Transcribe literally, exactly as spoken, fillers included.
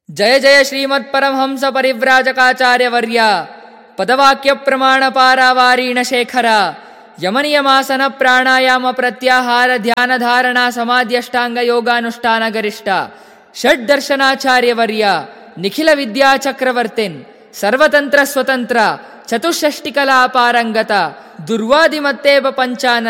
जय जय श्रीमत्परमहंस परिव्राजकाचार्यवर्य पदवाक्य प्रमाण पारावारीण शेखर यमनियमासन प्राणायाम प्रत्याहार ध्यान धारणा समाध्यष्टांग योगानुष्ठान गरिष्ठ षड्दर्शनाचार्यवर्य निखिल विद्या चक्रवर्तिन् सर्वतंत्र स्वतंत्र चतुष्षष्टिकला पारंगत दुर्वादिमत्तेव पंचानन